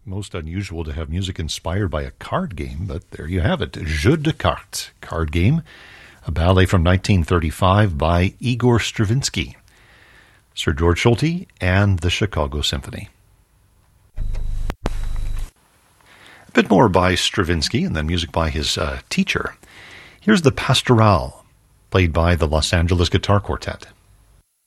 Most unusual to have music inspired by a card game, but there you have it. Jeu de cartes, card game, a ballet from 1935 by Igor Stravinsky, Sir George Solti, and the Chicago Symphony. A bit more by Stravinsky, and then music by his teacher. Here's the Pastoral, played by the Los Angeles Guitar Quartet.